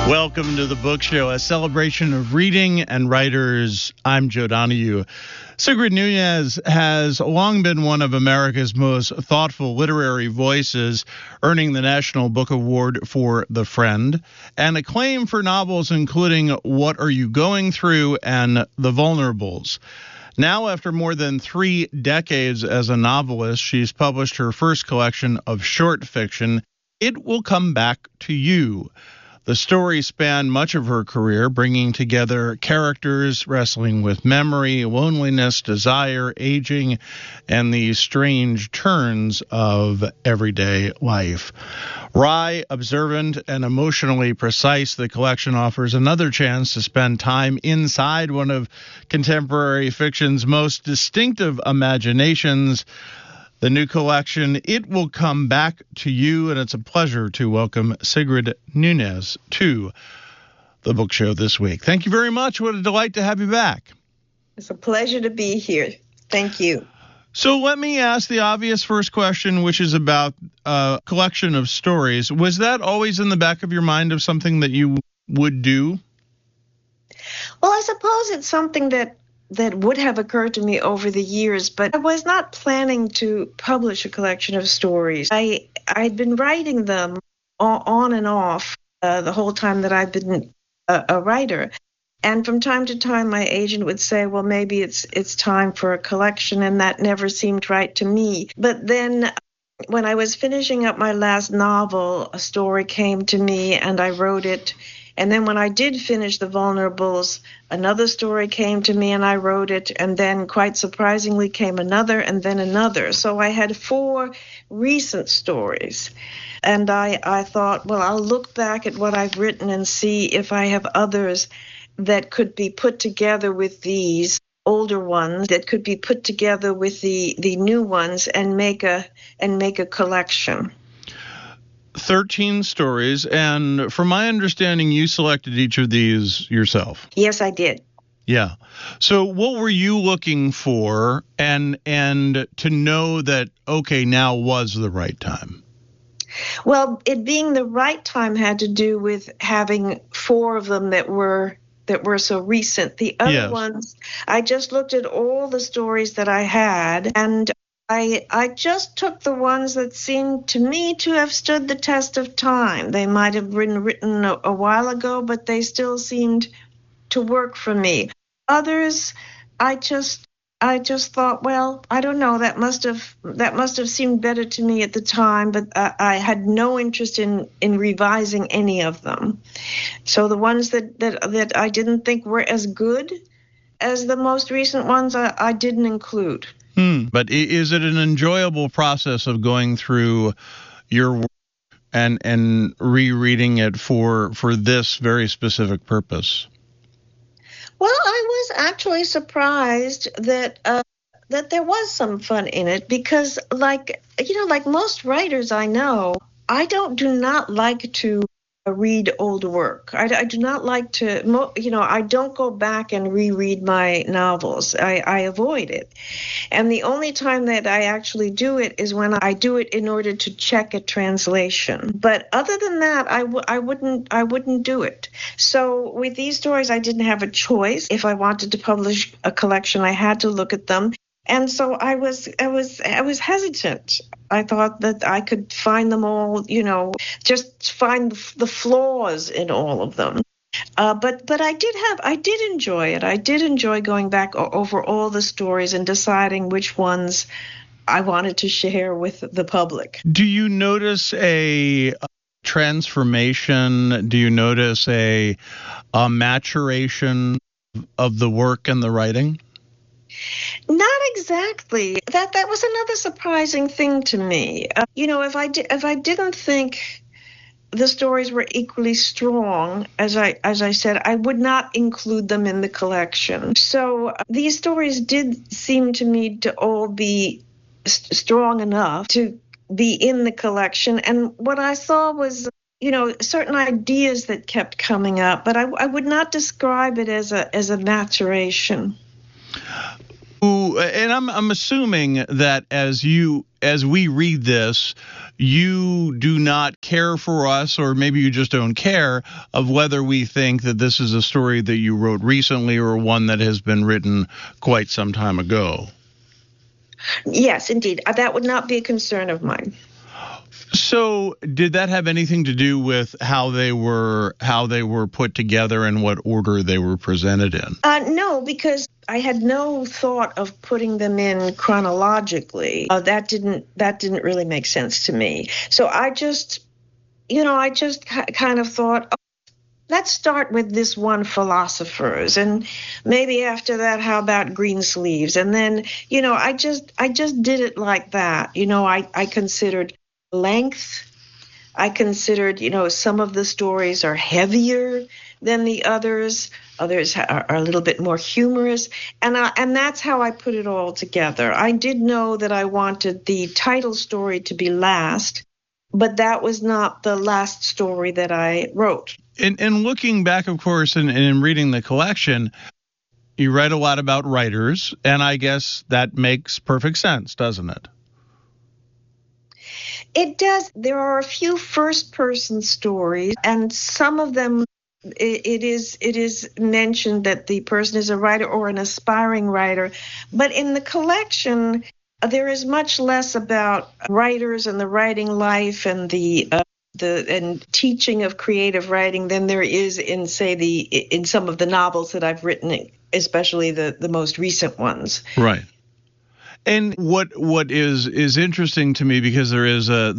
Welcome to the Book Show, a celebration of reading and writers. I'm Joe Donahue. Sigrid Nunez has long been one of America's most thoughtful literary voices, earning the National Book Award for The Friend, and acclaim for novels including What Are You Going Through and The Vulnerables. Now, after more than 3 decades as a novelist, she's published her first collection of short fiction, It Will Come Back to You. The story spanned much of her career, bringing together characters wrestling with memory, loneliness, desire, aging, and the strange turns of everyday life. Wry, observant, and emotionally precise, the collection offers another chance to spend time inside one of contemporary fiction's most distinctive imaginations. The new collection, It Will Come Back to You, and it's a pleasure to welcome Sigrid Nunez to the Book Show this week. Thank you very much. What a delight to have you back. It's a pleasure to be here. Thank you. So let me ask the obvious first question, which is about a collection of stories. Was that always in the back of your mind of something that you would do? Well, I suppose it's something that would have occurred to me over the years, but I was not planning to publish a collection of stories. I'd been writing them on and off the whole time that I've been a writer. And from time to time, my agent would say, well, maybe it's time for a collection, and that never seemed right to me. But then when I was finishing up my last novel, a story came to me, and I wrote it. And then when I did finish The Vulnerables, another story came to me and I wrote it. And then quite surprisingly came another and then another. So I had 4 recent stories. And I thought, well, I'll look back at what I've written and see if I have others that could be put together with these older ones, that could be put together with the new ones and make a collection. 13 stories, and from my understanding, you selected each of these yourself. Yes, I did. Yeah. So what were you looking for and to know that, okay, now was the right time? Well, it being the right time had to do with having 4 of them that were so recent. The other ones, I just looked at all the stories that I had, and I just took the ones that seemed to me to have stood the test of time. They might have been written a while ago, but they still seemed to work for me. Others, I just thought, well, I don't know, that must have seemed better to me at the time, but I had no interest in revising any of them. So the ones that I didn't think were as good as the most recent ones, I didn't include. But is it an enjoyable process of going through your work and rereading it for this very specific purpose? Well, I was actually surprised that there was some fun in it because, like most writers I know, I do not like to read old work. I do not like to, I don't go back and reread my novels. I avoid it. And the only time that I actually do it is when I do it in order to check a translation. But other than that, I wouldn't do it. So with these stories, I didn't have a choice. If I wanted to publish a collection, I had to look at them. And so I was hesitant. I thought that I could find them all, just find the flaws in all of them. But I did enjoy it. I did enjoy going back over all the stories and deciding which ones I wanted to share with the public. Do you notice a transformation? Do you notice a maturation of the work and the writing? Not exactly. That was another surprising thing to me. If I didn't think the stories were equally strong, as I said, I would not include them in the collection. So these stories did seem to me to all be strong enough to be in the collection. And what I saw was, certain ideas that kept coming up, but I would not describe it as a maturation. And I'm assuming that as we read this, you do not care for us, or maybe you just don't care, of whether we think that this is a story that you wrote recently or one that has been written quite some time ago. Yes, indeed. That would not be a concern of mine. So did that have anything to do with how they were put together and what order they were presented in? No, because I had no thought of putting them in chronologically. That didn't really make sense to me. So I just kind of thought, oh, let's start with this one, philosophers, and maybe after that, how about Greensleeves? And then, I just did it like that. I considered length. I considered, some of the stories are heavier than the others. Others are a little bit more humorous. And that's how I put it all together. I did know that I wanted the title story to be last, but that was not the last story that I wrote. In looking back, of course, and in reading the collection, you write a lot about writers, and I guess that makes perfect sense, doesn't it? It does. There are a few first-person stories, and some of them it is mentioned that the person is a writer or an aspiring writer. But in the collection, there is much less about writers and the writing life and the teaching of creative writing than there is in, say, in some of the novels that I've written, especially the most recent ones. Right. And what is interesting to me, because there is a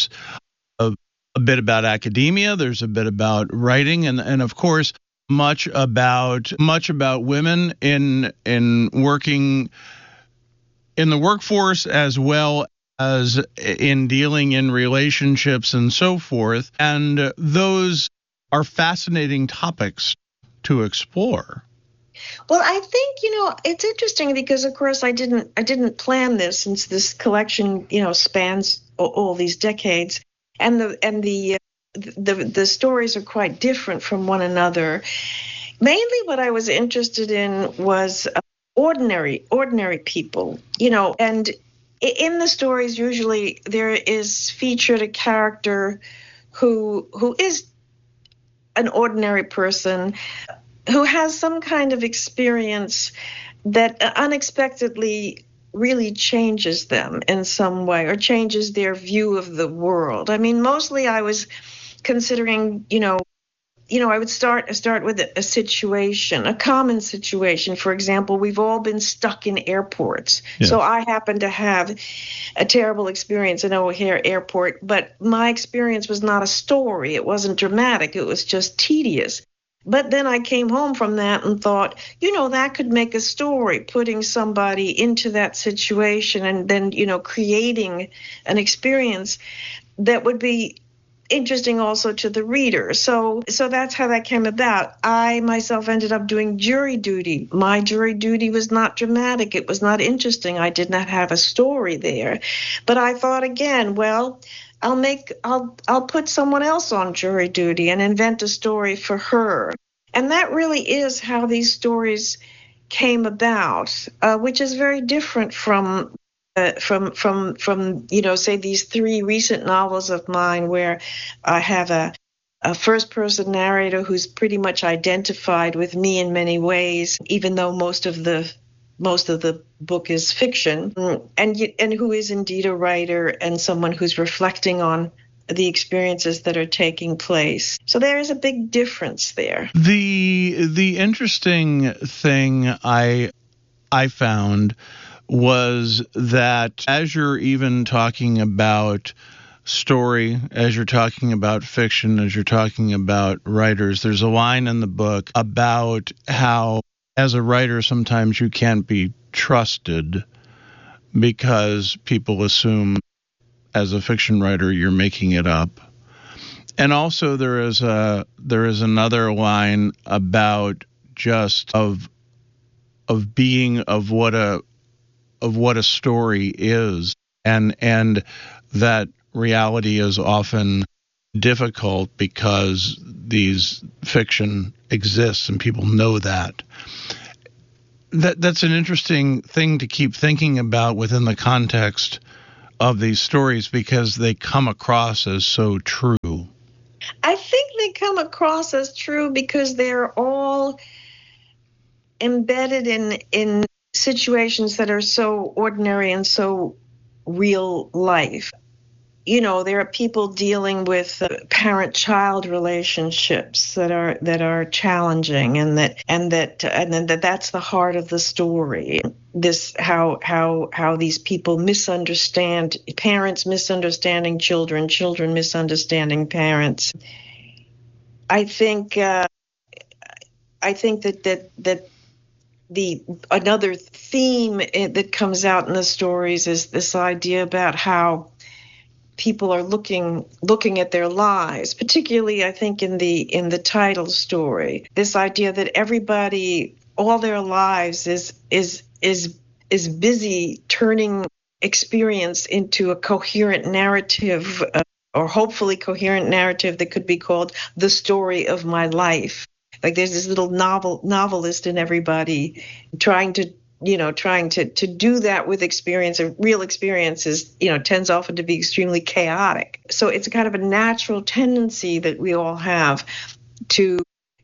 bit about academia, there's a bit about writing, and of course much about women in working in the workforce, as well as in dealing in relationships and so forth. And those are fascinating topics to explore. Well, I think, it's interesting because, of course, I didn't plan this, since this collection, spans all these decades, and the stories are quite different from one another. Mainly what I was interested in was ordinary people, and in the stories, usually there is featured a character who is an ordinary person, who has some kind of experience that unexpectedly really changes them in some way, or changes their view of the world. I mean, mostly I was considering, I would start with a situation, a common situation. For example, we've all been stuck in airports. Yeah. So I happen to have a terrible experience in O'Hare Airport, but my experience was not a story. It wasn't dramatic. It was just tedious. But then I came home from that and thought, that could make a story, putting somebody into that situation and then, creating an experience that would be interesting also to the reader. So that's how that came about. I myself ended up doing jury duty. My jury duty was not dramatic. It was not interesting. I did not have a story there. But I thought again, well, I'll put someone else on jury duty and invent a story for her. And that really is how these stories came about, which is very different from say these three recent novels of mine, where I have a first-person narrator who's pretty much identified with me in many ways, even though most of the book is fiction, and who is indeed a writer and someone who's reflecting on the experiences that are taking place. So there is a big difference there. The interesting thing I found was that as you're even talking about story, as you're talking about fiction, as you're talking about writers, there's a line in the book about how as a writer sometimes you can't be trusted because people assume as a fiction writer you're making it up. And also there is another line about just of what a story is, and that reality is often difficult because these fiction exists and people know that. That's an interesting thing to keep thinking about within the context of these stories because they come across as so true? I think they come across as true because they're all embedded in situations that are so ordinary and so real life. You know, there are people dealing with parent-child relationships that are challenging, and that's the heart of the story. This how these people misunderstand, parents misunderstanding children, children misunderstanding parents. I think that the another theme that comes out in the stories is this idea about how people are looking at their lives, particularly I think in the title story. This idea that everybody, all their lives is busy turning experience into a coherent narrative, or hopefully coherent narrative that could be called the story of my life. Like there's this little novelist in everybody trying to do that with experience. A real experience tends often to be extremely chaotic. So it's kind of a natural tendency that we all have to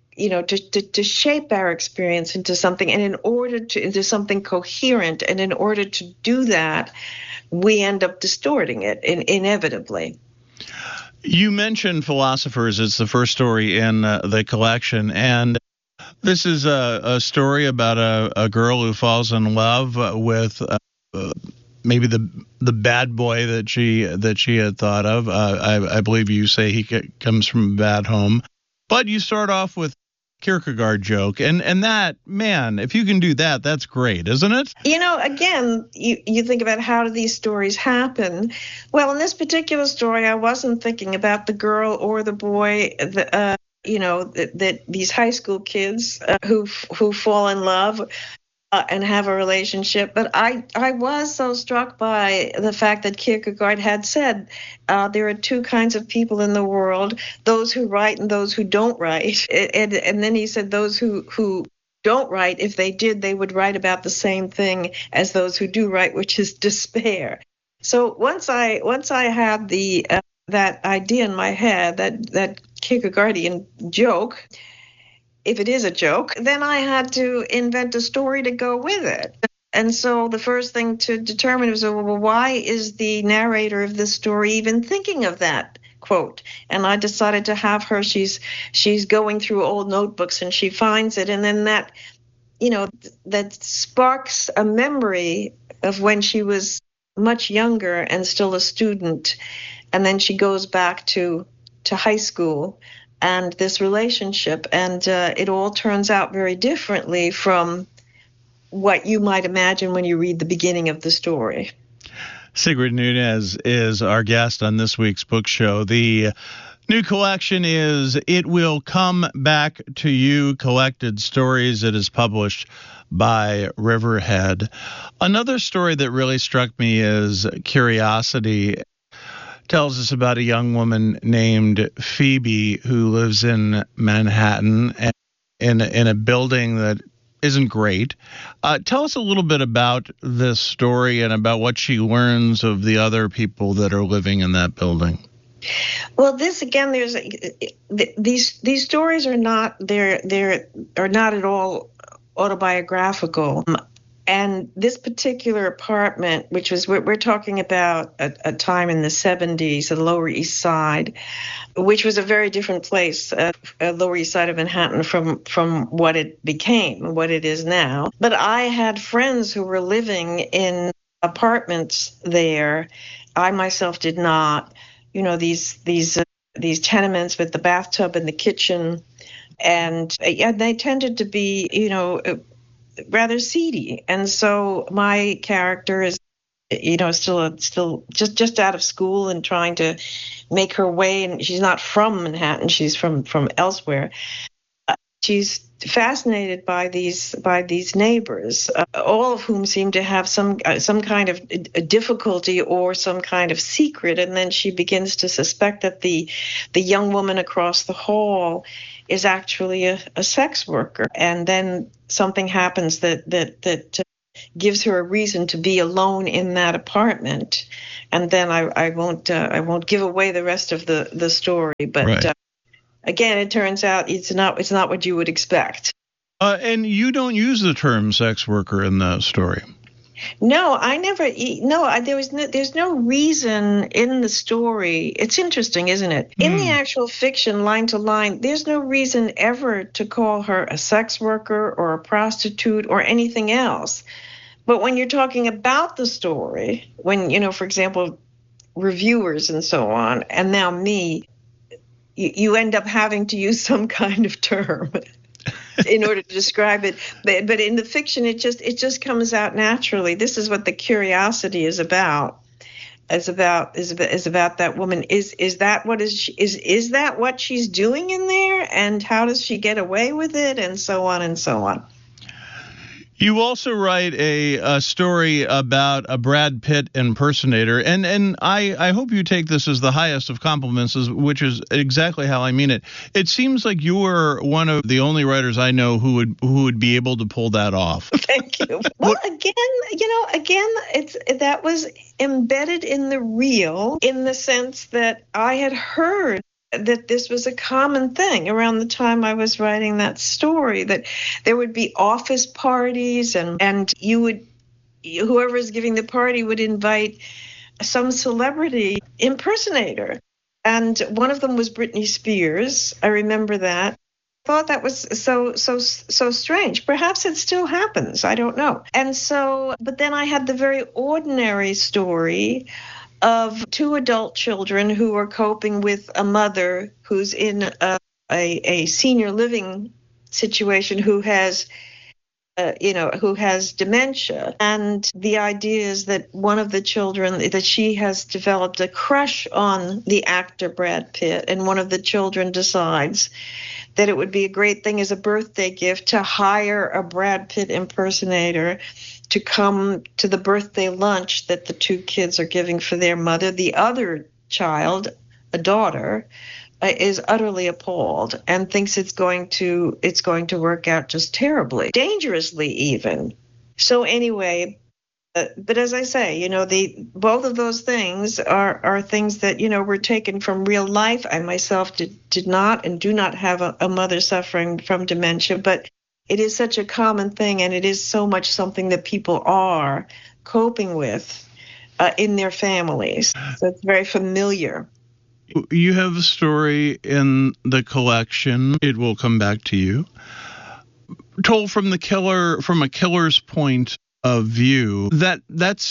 shape our experience into something, and into something coherent. And in order to do that, we end up distorting it inevitably. You mentioned Philosophers. It's the first story in the collection, and this is a story about a girl who falls in love with maybe the bad boy that she had thought of. I believe you say he comes from a bad home, but you start off with Kierkegaard joke, and that, man, if you can do that, that's great, isn't it? Again, you think about how do these stories happen. Well, in this particular story, I wasn't thinking about the girl or the boy, that these high school kids who fall in love and have a relationship. But I was so struck by the fact that Kierkegaard had said there are two kinds of people in the world, those who write and those who don't write. And then he said those who don't write, if they did, they would write about the same thing as those who do write, which is despair. So once I had that idea in my head, that Kierkegaardian joke, if it is a joke, then I had to invent a story to go with it. And so the first thing to determine was, well, why is the narrator of this story even thinking of that quote? And I decided to have her, she's going through old notebooks and she finds it. And then that sparks a memory of when she was much younger and still a student. And then she goes back to high school and this relationship, and it all turns out very differently from what you might imagine when you read the beginning of the story. Sigrid Nunez is our guest on this week's book show. The new collection is It Will Come Back to You, Collected Stories. It is published by Riverhead. Another story that really struck me is Curiosity. Tells us about a young woman named Phoebe who lives in Manhattan and in a building that isn't great. Tell us a little bit about this story and about what she learns of the other people that are living in that building. Well, this again, these stories are not not at all autobiographical. And this particular apartment, which was, we're talking about a time in the 70s, the Lower East Side, which was a very different place, Lower East Side of Manhattan, from what it became, what it is now. But I had friends who were living in apartments there. I myself did not. These tenements with the bathtub and the kitchen, and they tended to be, rather seedy. And so my character is, still just out of school and trying to make her way. And she's not from Manhattan; she's from elsewhere. She's fascinated by these neighbors, all of whom seem to have some kind of difficulty or some kind of secret. And then she begins to suspect that the young woman across the hall is actually a sex worker. And then something happens that gives her a reason to be alone in that apartment. And then I won't give away the rest of the story. But Right. Again, it turns out it's not what you would expect. And you don't use the term sex worker in the story. No, I never. No, there's no reason in the story. It's interesting, isn't it? In the actual fiction, line to line, there's no reason ever to call her a sex worker or a prostitute or anything else. But when you're talking about the story, when, for example, reviewers and so on, and now me, you end up having to use some kind of term in order to describe it. But in the fiction, it just comes out naturally. This is what the curiosity is about. Is about that woman. Is that what she's doing in there? And how does she get away with it? And so on and so on. You also write a story about a Brad Pitt impersonator, and I hope you take this as the highest of compliments, which is exactly how I mean it. It seems like you are one of the only writers I know who would be able to pull that off. Thank you. Well, again, that was embedded in the real, in the sense that I had heard that this was a common thing around the time I was writing that story, that there would be office parties and whoever is giving the party would invite some celebrity impersonator. And one of them was Britney Spears. I remember that. I thought that was so strange. Perhaps it still happens. I don't know. And so, but then I had the very ordinary story of two adult children who are coping with a mother who's in a senior living situation who has dementia. And the idea is that one of the children, that she has developed a crush on the actor Brad Pitt, and one of the children decides that it would be a great thing as a birthday gift to hire a Brad Pitt impersonator to come to the birthday lunch that the two kids are giving for their mother. The other child, a daughter, is utterly appalled and thinks it's going to work out just terribly, dangerously even. So anyway, but as I say, both of those things are things that were taken from real life. I myself did not and do not have a mother suffering from dementia, but it is such a common thing, and it is so much something that people are coping with in their families. So it's very familiar. You have a story in the collection, It Will Come Back to You, told from a killer's point of view. That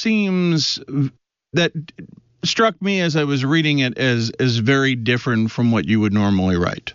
struck me as I was reading it as very different from what you would normally write.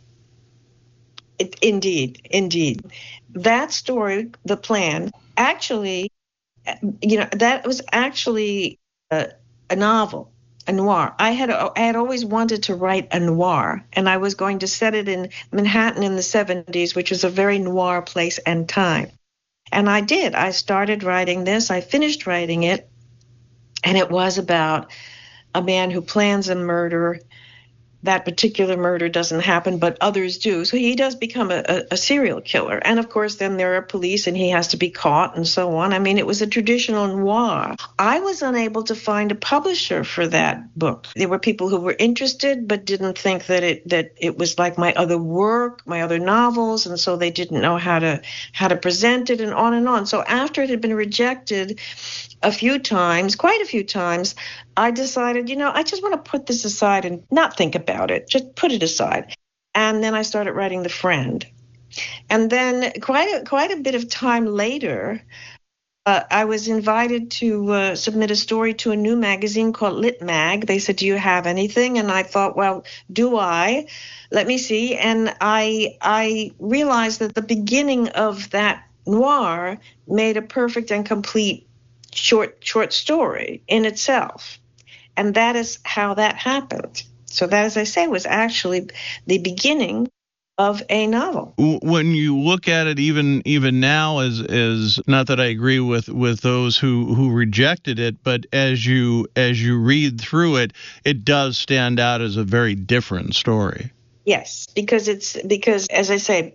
Indeed. That story, The Plan, actually, that was actually a novel, a noir. I had always wanted to write a noir, and I was going to set it in Manhattan in the 70s, which was a very noir place and time. And I did. I started writing this. I finished writing it, and it was about a man who plans a murder. That particular murder doesn't happen, but others do. So he does become a serial killer. And, of course, then there are police, and he has to be caught and so on. I mean, it was a traditional noir. I was unable to find a publisher for that book. There were people who were interested but didn't think that it was like my other work, my other novels, and so they didn't know how to present it, and on and on. So after it had been rejected quite a few times, I decided, I just want to put this aside and not think about it. Just put it aside. And then I started writing The Friend. And then quite a bit of time later, I was invited to submit a story to a new magazine called Lit Mag. They said, "Do you have anything?" And I thought, well, do I? Let me see. And I realized that the beginning of that noir made a perfect and complete short story in itself. And that is how that happened. So that, as I say, was actually the beginning of a novel. When you look at it, even now, as not that I agree with those who rejected it, but as you read through it, it does stand out as a very different story. Yes, because as I say,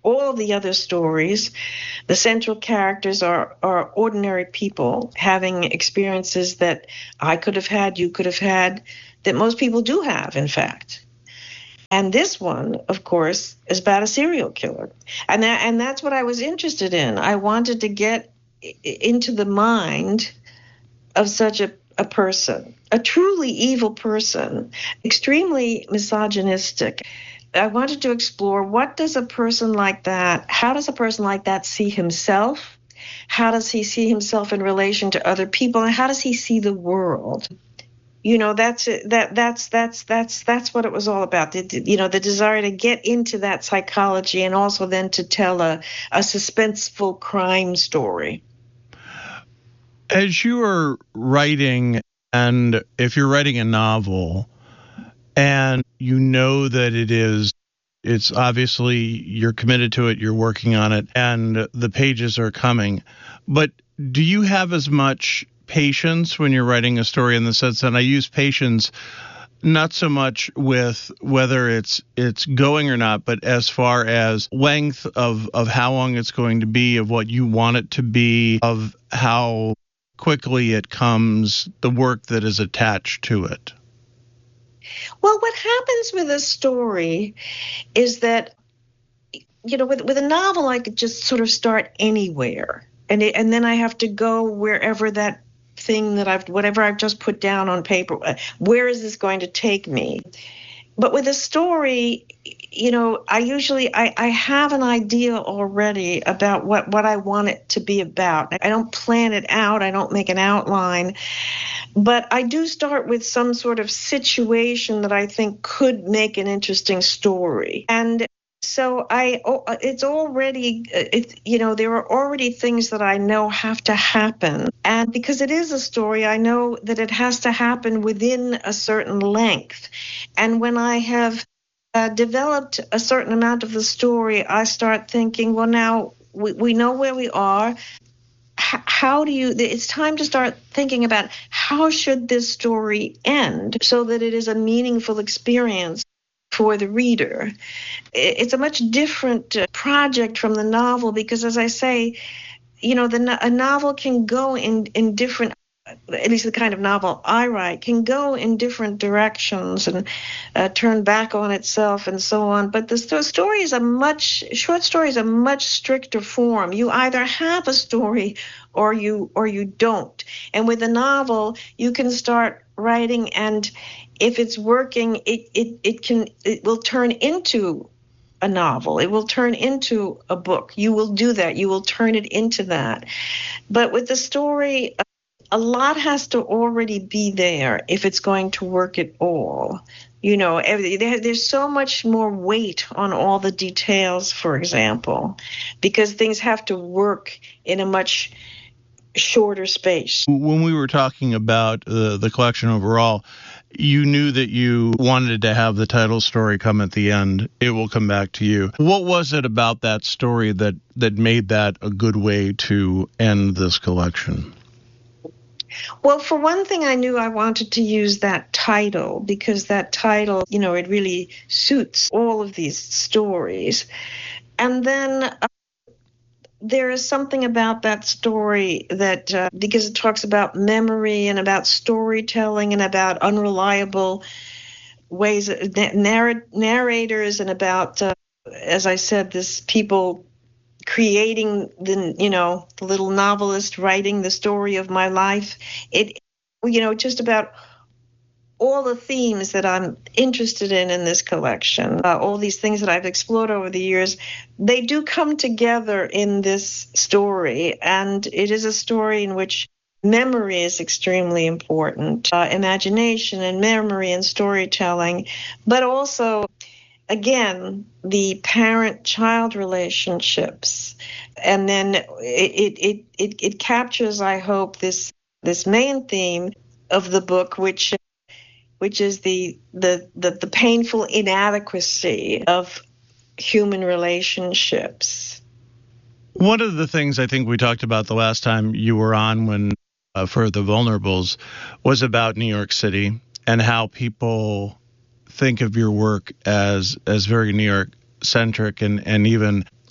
all of the other stories, the central characters are ordinary people having experiences that I could have had, you could have had, that most people do have, in fact. And this one, of course, is about a serial killer. And that's what I was interested in. I wanted to get into the mind of such a person, a truly evil person, extremely misogynistic. I wanted to explore, what does a person like that, how does a person like that see himself? How does he see himself in relation to other people? And how does he see the world? You know, that's it. That's what it was all about. The desire to get into that psychology, and also then to tell a suspenseful crime story. As you are writing, and if you're writing a novel, and you know that it's obviously you're committed to it, you're working on it, and the pages are coming, but do you have as much patience when you're writing a story, in the sense that I use patience not so much with whether it's going or not, but as far as length of how long it's going to be, of what you want it to be, of how quickly it comes, the work that is attached to it? Well, what happens with a story is that, with a novel, I could just sort of start anywhere. And then I have to go wherever that thing whatever I've just put down on paper, where is this going to take me? But with a story, I have an idea already about what I want it to be about. I don't plan it out. I don't make an outline. But I do start with some sort of situation that I think could make an interesting story. And so it's already, there are already things that I know have to happen. And because it is a story, I know that it has to happen within a certain length. And when I have developed a certain amount of the story, I start thinking, well, now we know where we are. It's time to start thinking about, how should this story end so that it is a meaningful experience for the reader. It's a much different project from the novel, because, as I say, a novel can go in different, at least the kind of novel I write, can go in different directions and turn back on itself and so on. But the short story is a much stricter form. You either have a story or you don't. And with a novel, you can start writing, and if it's working, it will turn into a novel. It will turn into a book. You will do that. You will turn it into that. But with the story, a lot has to already be there if it's going to work at all. There's so much more weight on all the details, for example, because things have to work in a much shorter space. When we were talking about the collection overall, you knew that you wanted to have the title story come at the end. It will come back to you. What was it about that story that made that a good way to end this collection? Well, for one thing, I knew I wanted to use that title because that title, it really suits all of these stories. And then there is something about that story that, because it talks about memory and about storytelling and about unreliable ways, narrators, and about, as I said, this people creating the little novelist writing the story of my life. Just about all the themes that I'm interested in this collection, all these things that I've explored over the years, they do come together in this story. And it is a story in which memory is extremely important, imagination and memory and storytelling, but also, again, the parent-child relationships. And then it captures, I hope, this main theme of the book, which is the painful inadequacy of human relationships. One of the things I think we talked about the last time you were on, when for The Vulnerables, was about New York City and how people think of your work as very New York centric and even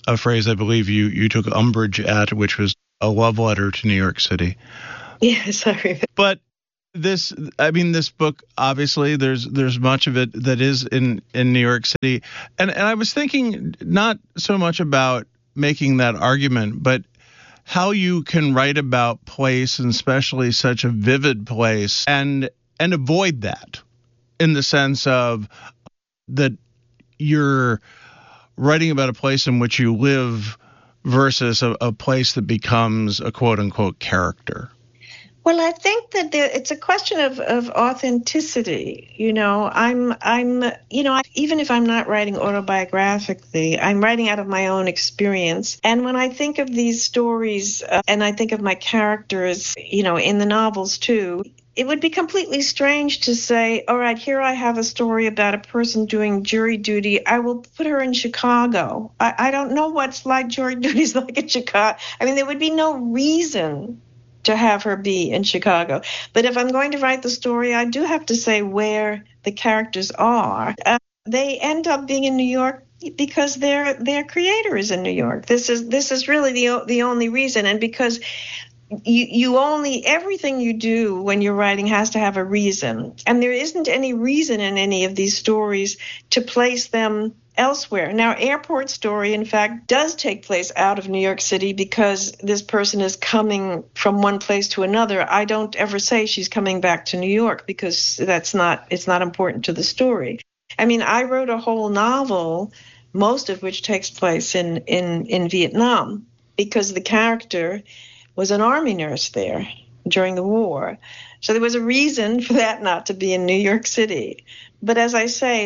a phrase I believe you took umbrage at, which was a love letter to New York City. Yes, I remember. But this book, obviously, there's much of it that is in New York City. And I was thinking not so much about making that argument, but how you can write about place, and especially such a vivid place, and avoid that, in the sense of that you're writing about a place in which you live versus a place that becomes a quote-unquote character. Well, I think that it's a question of authenticity. I'm even if I'm not writing autobiographically, I'm writing out of my own experience. And when I think of these stories, and I think of my characters, in the novels too, it would be completely strange to say, all right, here I have a story about a person doing jury duty. I will put her in Chicago. I don't know what's like jury duties like in Chicago. I mean, there would be no reason to have her be in Chicago. But if I'm going to write the story, I do have to say where the characters are. They end up being in New York because their creator is in New York. This is really the only reason. And because you only, everything you do when you're writing has to have a reason. And there isn't any reason in any of these stories to place them elsewhere. Now, Airport Story, in fact, does take place out of New York City because this person is coming from one place to another. I don't ever say she's coming back to New York because it's not important to the story. I mean, I wrote a whole novel, most of which takes place in Vietnam, because the character was an army nurse there during the war. So there was a reason for that not to be in New York City. But as I say,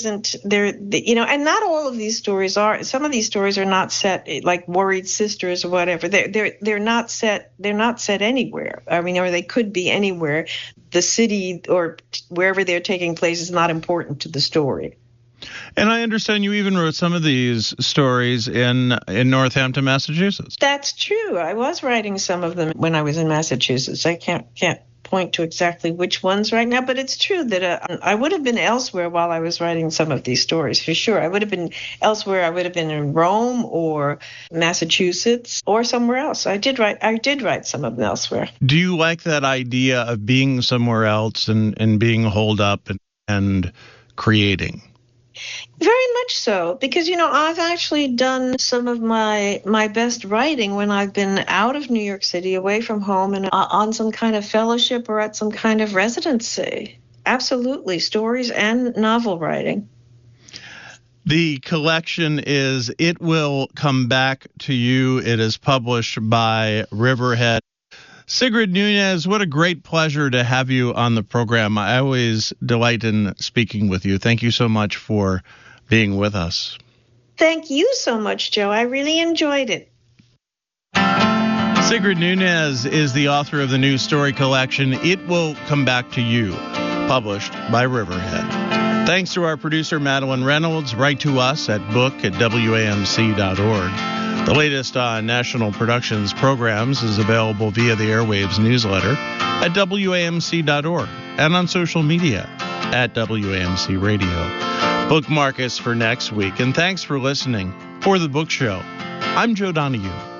and not all of these stories are. Some of these stories are not set like Worried Sisters or whatever. They're not set anywhere. I mean, or they could be anywhere. The city or wherever they're taking place is not important to the story. And I understand you even wrote some of these stories in Northampton, Massachusetts. That's true. I was writing some of them when I was in Massachusetts. I can't point to exactly which ones right now, but it's true that I would have been elsewhere while I was writing some of these stories, for sure. I would have been elsewhere. I would have been in Rome or Massachusetts or somewhere else. I did write some of them elsewhere. Do you like that idea of being somewhere else and being holed up and creating? Very much so, because, I've actually done some of my best writing when I've been out of New York City, away from home, and on some kind of fellowship or at some kind of residency. Absolutely, stories and novel writing. The collection is It Will Come Back to You. It is published by Riverhead. Sigrid Nunez, what a great pleasure to have you on the program. I always delight in speaking with you. Thank you so much for being with us. Thank you so much, Joe. I really enjoyed it. Sigrid Nunez is the author of the new story collection, It Will Come Back to You, published by Riverhead. Thanks to our producer, Madeline Reynolds. Write to us at book@wamc.org. The latest on National Productions programs is available via the Airwaves newsletter at WAMC.org and on social media at WAMC Radio. Bookmark us for next week, and thanks for listening. For The Book Show, I'm Joe Donahue.